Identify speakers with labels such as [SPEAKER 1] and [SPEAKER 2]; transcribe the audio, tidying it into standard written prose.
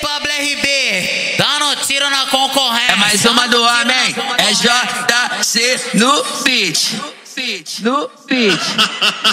[SPEAKER 1] Pablo RB, dando tiro na concorrência.
[SPEAKER 2] É mais uma do homem, é JC no beat. No beat.